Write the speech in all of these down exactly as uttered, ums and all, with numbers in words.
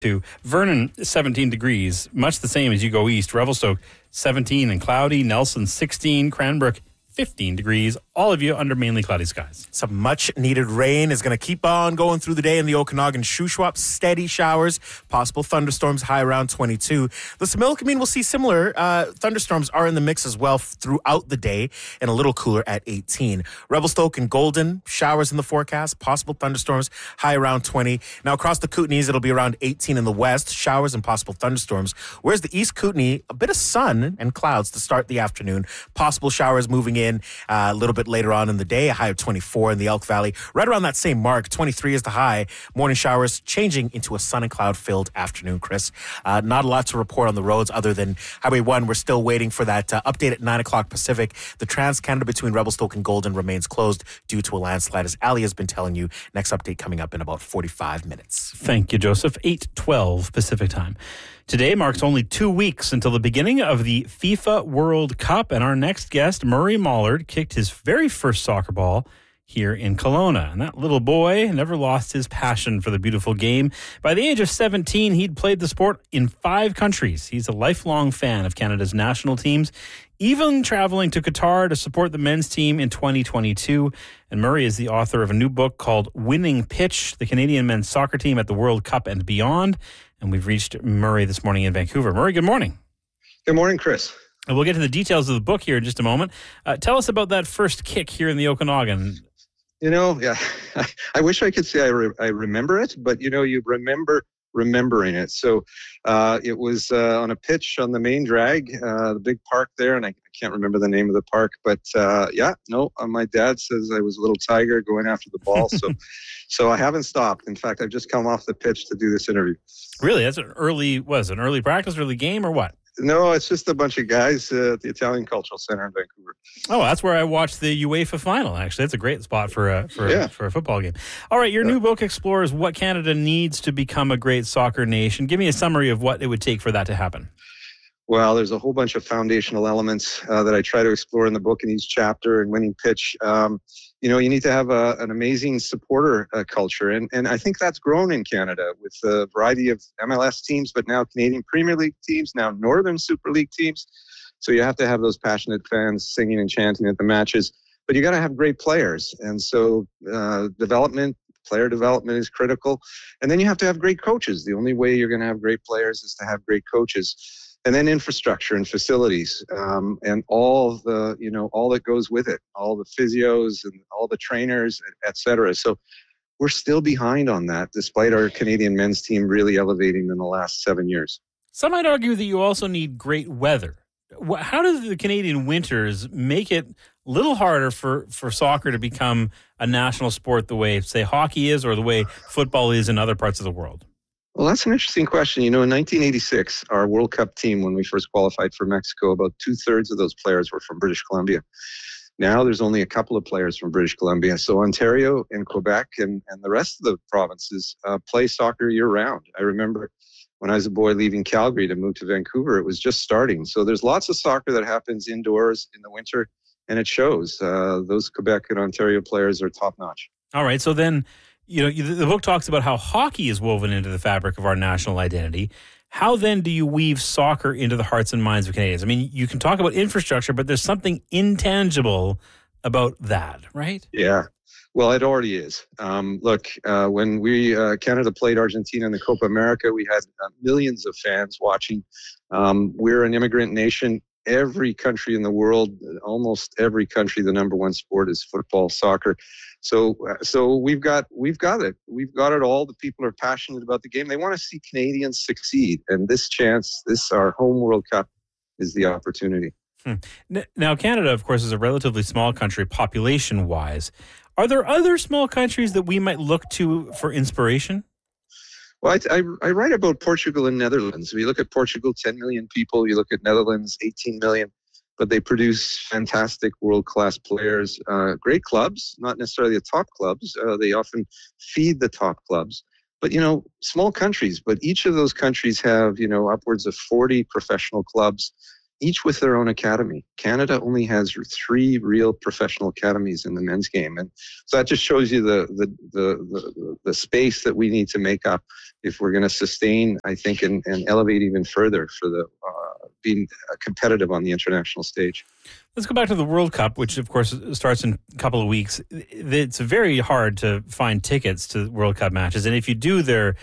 To Vernon, seventeen degrees, much the same as you go east. Revelstoke, seventeen and cloudy. Nelson, sixteen. Cranbrook, fifteen degrees. All of you under mainly cloudy skies. Some much-needed rain is going to keep on going through the day in the Okanagan. Shuswap, steady showers, possible thunderstorms, high around twenty-two. The Similkameen will see similar. Uh, thunderstorms are in the mix as well throughout the day and a little cooler at eighteen. Revelstoke and Golden, showers in the forecast, possible thunderstorms, high around twenty. Now across the Kootenays, it'll be around eighteen in the west, showers and possible thunderstorms. Whereas the East Kootenay, a bit of sun and clouds to start the afternoon. Possible showers moving in uh, a little bit later on in the day, a high of twenty-four in the Elk Valley. Right around that same mark, twenty-three is the high. Morning showers changing into a sun and cloud-filled afternoon, Chris. Uh, not a lot to report on the roads other than Highway one. We're still waiting for that uh, update at nine o'clock Pacific. The Trans-Canada between Revelstoke and Golden remains closed due to a landslide, as Ali has been telling you. Next update coming up in about forty-five minutes. Thank you, Joseph. eight twelve Pacific time. Today marks only two weeks until the beginning of the FIFA World Cup, and our next guest, Murray Mollard, kicked his very first soccer ball here in Kelowna. And that little boy never lost his passion for the beautiful game. By the age of seventeen, he'd played the sport in five countries. He's a lifelong fan of Canada's national teams, even traveling to Qatar to support the men's team in twenty twenty-two. And Murray is the author of a new book called Winning Pitch, the Canadian men's soccer team at the World Cup and beyond. And we've reached Murray this morning in Vancouver. Murray, good morning. Good morning, Chris. And we'll get to the details of the book here in just a moment. Uh, tell us about that first kick here in the Okanagan. You know, yeah, I, I wish I could say I, re- I remember it, but, you know, you remember remembering it. So uh, it was uh, on a pitch on the main drag, uh, the big park there, and I, I can't remember the name of the park, but uh, yeah, no, uh, my dad says I was a little tiger going after the ball, so so I haven't stopped. In fact, I've just come off the pitch to do this interview. Really? That's an early, was it an early practice, early game, or what? No, it's just a bunch of guys uh, at the Italian Cultural Center in Vancouver. Oh, that's where I watched the UEFA final, actually. That's a great spot for a, for, yeah. a, for a football game. All right, your yeah. new book explores what Canada needs to become a great soccer nation. Give me a summary of what it would take for that to happen. Well, there's a whole bunch of foundational elements uh, that I try to explore in the book in each chapter. And Winning Pitch, um, you know, you need to have a, an amazing supporter uh, culture. And, and I think that's grown in Canada with a variety of M L S teams, but now Canadian Premier League teams, now Northern Super League teams. So you have to have those passionate fans singing and chanting at the matches, but you got to have great players. And so uh, development, player development is critical. And then you have to have great coaches. The only way you're going to have great players is to have great coaches. And then infrastructure and facilities, um, and all the, you know, all that goes with it, all the physios and all the trainers, et cetera. So we're still behind on that, despite our Canadian men's team really elevating in the last seven years. Some might argue that you also need great weather. How does the Canadian winters make it a little harder for, for soccer to become a national sport the way, say, hockey is or the way football is in other parts of the world? Well, that's an interesting question. You know, in nineteen eighty-six, our World Cup team, when we first qualified for Mexico, about two-thirds of those players were from British Columbia. Now there's only a couple of players from British Columbia. So Ontario and Quebec and, and the rest of the provinces uh, play soccer year-round. I remember when I was a boy leaving Calgary to move to Vancouver, it was just starting. So there's lots of soccer that happens indoors in the winter, and it shows. Uh, those Quebec and Ontario players are top-notch. All right, so then... You know, the book talks about how hockey is woven into the fabric of our national identity. How then do you weave soccer into the hearts and minds of Canadians? I mean, you can talk about infrastructure, but there's something intangible about that, right? Yeah. Well, it already is. Um, look, uh, when we uh, Canada played Argentina in the Copa America, we had uh, millions of fans watching. Um, we're an immigrant nation. Every country in the world, almost every country, the number one sport is football, soccer. So, so we've got we've got it. We've got it all. The people are passionate about the game. They want to see Canadians succeed. And this chance, this our home World Cup, is the opportunity. Hmm. Now, Canada, of course, is a relatively small country population-wise. Are there other small countries that we might look to for inspiration? Well, I, I, I write about Portugal and Netherlands. If you look at Portugal, ten million people. You look at Netherlands, eighteen million. But they produce fantastic world-class players, uh, great clubs, not necessarily the top clubs. Uh, they often feed the top clubs. But, you know, small countries. But each of those countries have, you know, upwards of forty professional clubs. each with their own academy. Canada only has three real professional academies in the men's game. And so that just shows you the the the, the, the space that we need to make up if we're going to sustain, I think, and, and elevate even further for the uh, being competitive on the international stage. Let's go back to the World Cup, which, of course, starts in a couple of weeks. It's very hard to find tickets to World Cup matches. And if you do, they're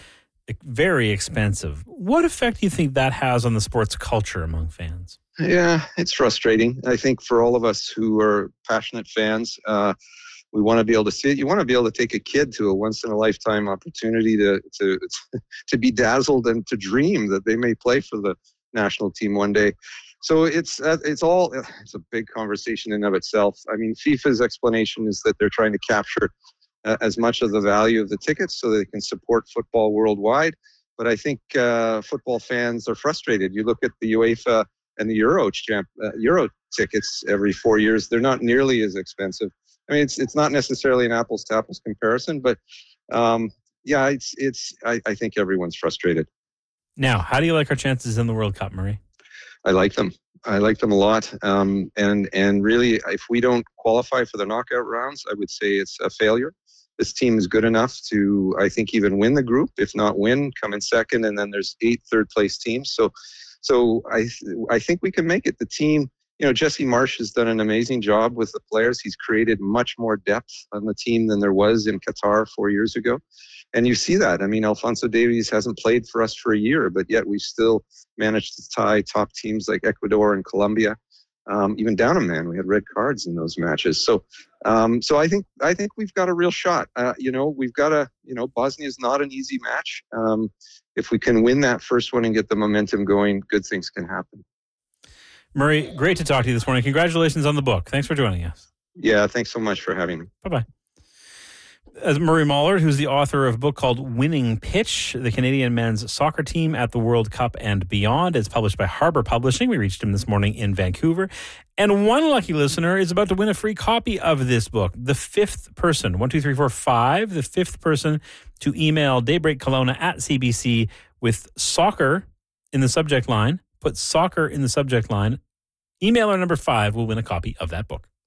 very expensive. What effect do you think that has on the sports culture among fans? Yeah, it's frustrating. I think for all of us who are passionate fans, uh, we want to be able to see it. You want to be able to take a kid to a once-in-a-lifetime opportunity to to to be dazzled and to dream that they may play for the national team one day. So it's uh, it's all it's a big conversation in of itself. I mean, FIFA's explanation is that they're trying to capture uh, as much of the value of the tickets so they can support football worldwide. But I think uh, football fans are frustrated. You look at the UEFA and the Euro champ uh, Euro tickets every four years; they're not nearly as expensive. I mean, it's it's not necessarily an apples to apples comparison, but um, yeah, it's it's. I, I think everyone's frustrated. Now, how do you like our chances in the World Cup, Murray? I like them. I like them a lot. Um, and and really, if we don't qualify for the knockout rounds, I would say it's a failure. This team is good enough to, I think, even win the group, if not win, come in second, and then there's eight third place teams. So, so I I think we can make it. The team. You know, Jesse Marsch has done an amazing job with the players. He's created much more depth on the team than there was in Qatar four years ago. And you see that. I mean, Alphonso Davies hasn't played for us for a year, but yet we still managed to tie top teams like Ecuador and Colombia. Um, even down a man, we had red cards in those matches. So, um, so I think I think we've got a real shot. Uh, you know, we've got a. You know, Bosnia is not an easy match. Um, if we can win that first one and get the momentum going, good things can happen. Murray, great to talk to you this morning. Congratulations on the book. Thanks for joining us. Yeah, thanks so much for having me. Bye-bye. As Murray Mollard, who's the author of a book called Winning Pitch, the Canadian men's soccer team at the World Cup and beyond. It's published by Harbor Publishing. We reached him this morning in Vancouver. And one lucky listener is about to win a free copy of this book. The fifth person, one, two, three, four, five, the fifth person to email Daybreak Kelowna at C B C with soccer in the subject line. Put soccer in the subject line. Emailer number five will win a copy of that book.